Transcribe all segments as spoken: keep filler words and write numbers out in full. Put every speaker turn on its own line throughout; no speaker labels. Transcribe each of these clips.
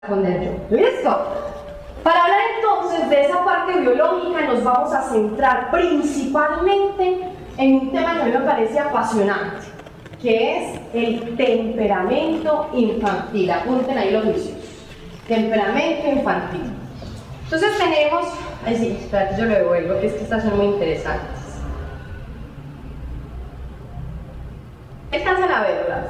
responder yo. ¿Listo? Para hablar entonces de esa parte biológica nos vamos a centrar principalmente en un tema que a mí me parece apasionante, que es el temperamento infantil. Apunten ahí los juicios. Temperamento infantil. Entonces tenemos... Ay, sí, espérate, yo lo devuelvo, es que estas son muy interesantes. ¿Alcanzan a verlas?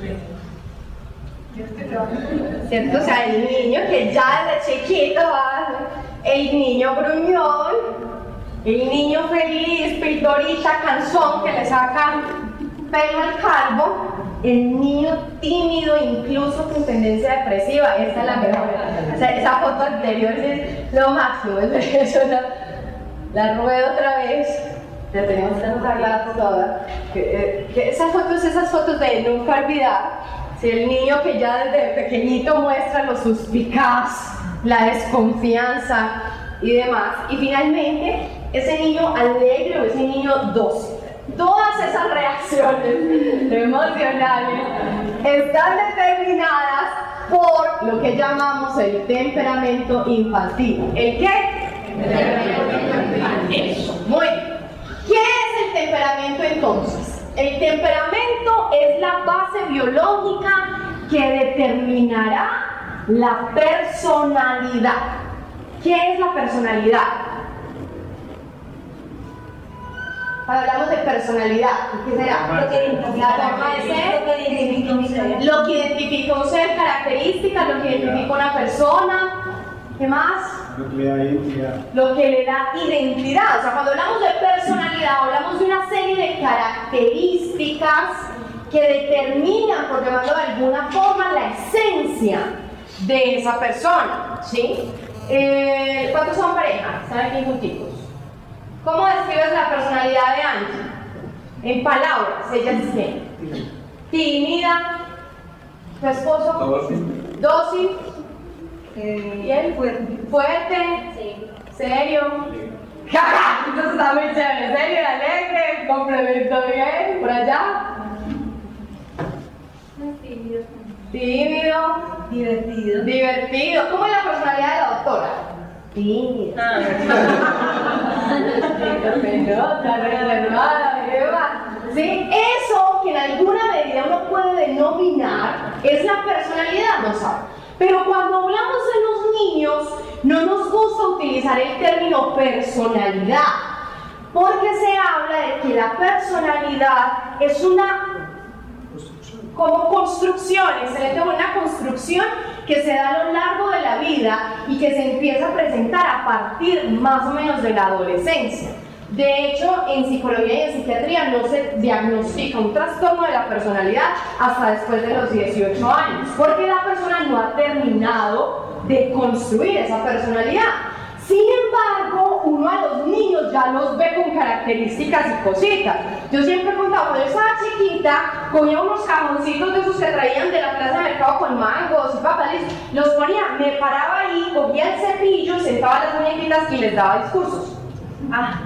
¿Cierto? O sea, el niño que ya desde chiquito va, el niño gruñón, el niño feliz, pitorita, canzón que le saca pelo al calvo, el niño tímido, incluso con tendencia depresiva. Esta es la mejor. O sea, esa foto anterior es lo máximo. Eso la, la ruedo otra vez. La tenemos que arreglar toda. Que, que esas fotos, esas fotos de nunca olvidar. Si el niño que ya desde pequeñito muestra lo suspicaz, la desconfianza y demás. Y finalmente, ese niño alegre o ese niño dócil. Todas esas reacciones emocionales están determinadas por lo que llamamos el temperamento infantil. ¿El qué? El temperamento infantil. Eso, muy bien. ¿Qué es el temperamento entonces? El temperamento es la base biológica que determinará la personalidad. ¿Qué es la personalidad? Cuando hablamos de personalidad, ¿qué será? Lo que identifica la forma de ser, lo que identifica un ser, características, lo que identifica una persona. ¿Qué más?
Lo que le da identidad.
Lo que le da identidad. O sea, cuando hablamos de personalidad, hablamos de una serie de características que determinan, por llamarlo de alguna forma, la esencia de esa persona. ¿Sí? Eh, ¿Cuántos son parejas? Están aquí juntitos. ¿Cómo describes la personalidad de Angie? En palabras, ella es quién. Tímida. ¿Tu esposo?
Dócil.
Dócil.
Eh,
¿Y él?
fuerte.
Fuerte.
Sí.
¿Serio? ¡Ja! Entonces está muy chévere. ¿Serio? ¿Alegre? ¿Complemento bien? ¿Por allá?
Tímido.
Tímido.
Divertido.
Divertido. ¿Cómo es la personalidad de la doctora? Tímida.
Ah.
Pelota, reservada, ¿sí? Eso que en alguna medida uno puede denominar es la personalidad, no sabe. Pero cuando hablamos de los niños, no nos gusta utilizar el término personalidad, porque se habla de que la personalidad es una como construcción, excelente, una construcción que se da a lo largo de la vida y que se empieza a presentar a partir más o menos de la adolescencia. De hecho, en psicología y en psiquiatría no se diagnostica un trastorno de la personalidad hasta después de los dieciocho años, porque la persona no ha terminado de construir esa personalidad. Sin embargo, uno a los niños ya los ve con características y cositas. Yo siempre he contado, cuando yo estaba chiquita, cogía unos cajoncitos de esos que traían de la plaza de mercado con mangos y papas, los ponía, me paraba ahí, cogía el cepillo, sentaba a las muñequitas y les daba discursos. Ah.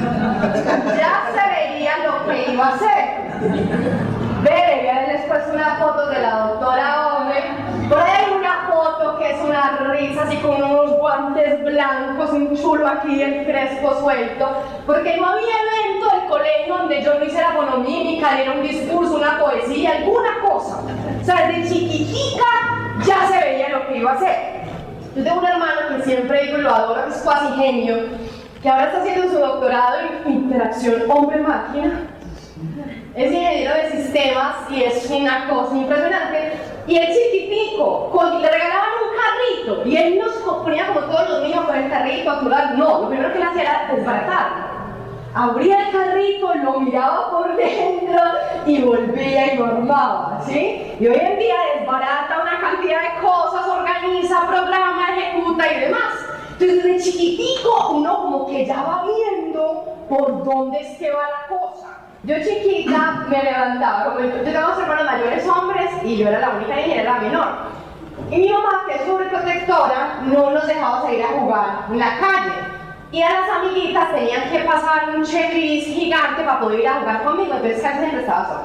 Ya se veía lo que iba a hacer. Ve, ya les puesto una foto de la doctora Ome. Por ahí hay una foto que es una risa así con unos guantes blancos, un chulo aquí, el crespo suelto, porque no había evento del colegio donde yo no hiciera monomímica, diera un discurso, una poesía, alguna cosa. O sea, desde chiquitica ya se veía lo que iba a hacer. Yo tengo un hermano que siempre digo y lo adoro, que es cuasi genio, que ahora está haciendo su doctorado en interacción hombre-máquina. Es ingeniero de sistemas y es una cosa impresionante. Y el chiquitico, con, le regalaban un carrito y él no se ponía como todos los niños con el carrito a jugar. No, lo primero que él hacía era desbaratarlo. Abría el carrito, lo miraba por dentro y volvía y lo armaba, ¿sí? Y hoy en día desbarata una cantidad de cosas, organiza, programa, ejecuta y demás. Entonces desde chiquitico uno como que ya va viendo por dónde es que va la cosa. Yo chiquita me levantaba, como yo tengo dos hermanos mayores hombres y yo era la única niña, era la menor. Y mi mamá, que es sobreprotectora, no nos dejaba salir a jugar en la calle. Y a las amiguitas tenían que pasar un checklist gigante para poder ir a jugar conmigo, entonces casi siempre estaba sola.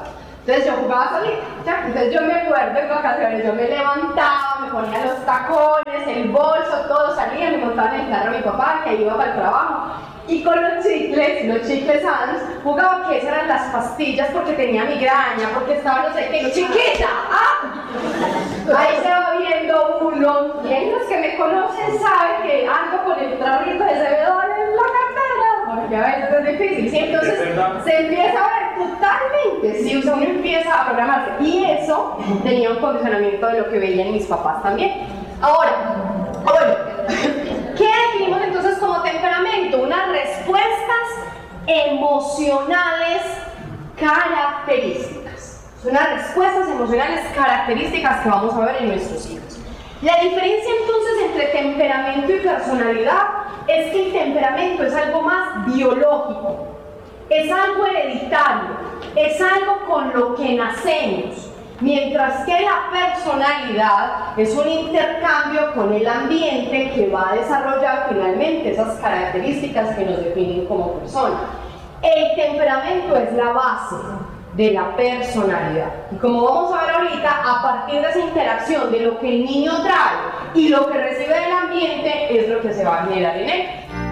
Entonces yo jugaba solita, ¿ya? Entonces yo me acuerdo en vacaciones, yo me levantaba, me ponía los tacones, el bolso, todo, salía, me montaba en el carro de mi papá, que iba para el trabajo, y con los chicles, los chicles Adams, jugaba que esas eran las pastillas porque tenía migraña, porque estaba no sé qué, chiquita, ¡ah! Ahí se va viendo uno, y ahí los que me conocen saben que ando con el trabito de bebedor en la cartera, porque a veces es difícil, ¿sí? Entonces se empieza a ver totalmente, si uno empieza a programarse, y eso tenía un condicionamiento de lo que veían mis papás también. Ahora, bueno, ¿qué definimos entonces como temperamento? Unas respuestas emocionales características. Son unas respuestas emocionales características que vamos a ver en nuestros hijos. La diferencia entonces entre temperamento y personalidad es que el temperamento es algo más biológico, es algo hereditario, es algo con lo que nacemos, mientras que la personalidad es un intercambio con el ambiente que va a desarrollar finalmente esas características que nos definen como persona. El temperamento es la base de la personalidad. Y como vamos a ver ahorita, a partir de esa interacción de lo que el niño trae y lo que recibe del ambiente es lo que se va a generar en él.